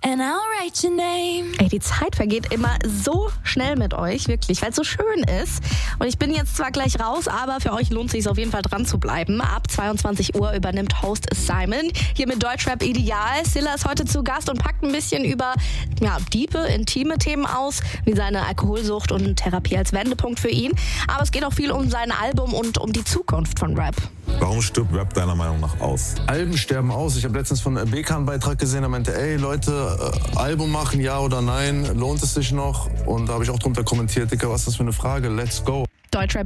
and I'll write your name. Ey, die Zeit vergeht immer so schnell mit euch, wirklich, weil es so schön ist. Und ich bin jetzt zwar gleich raus, aber für euch lohnt es sich auf jeden Fall dran zu bleiben. Ab 22 Uhr übernimmt Host Simon hier mit Deutschrap Ideal. Silla ist heute zu Gast und packt ein bisschen über diepe, intime Themen aus, wie seine Alkoholsucht und Therapie als Wendepunkt für ihn. Aber es geht auch viel um sein Album und um die Zukunft von Rap. Warum stirbt Rap deiner Meinung nach aus? Alben sterben aus. Ich habe letztens von Beka einen Beitrag gesehen, der meinte, ey Leute, Album machen, ja oder nein, lohnt es sich noch? Und da habe ich auch drunter kommentiert, Dicker, was ist das für eine Frage? Let's go. Deutschrap